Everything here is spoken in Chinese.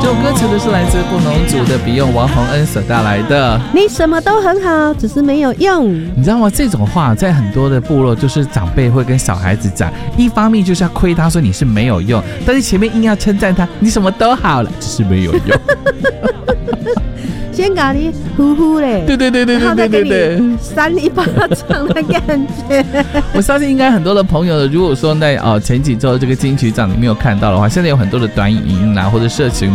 这首歌词的是来自布农族的笔友王洪恩所带来的你什么都很好，只是没有用。 你知道吗？这种话在很多的部落就是长辈会跟小孩子讲，一方面就是要亏他说你是没有用，但是前面硬要称赞他，你什么都好了，只是没有用。 先搞你呼呼嘞， 对对对对对对对对， 扇一巴掌的感觉。 我相信应该很多的朋友，如果说在前几周这个金曲奖你没有看到的话，现在有很多的短影音啦或者社群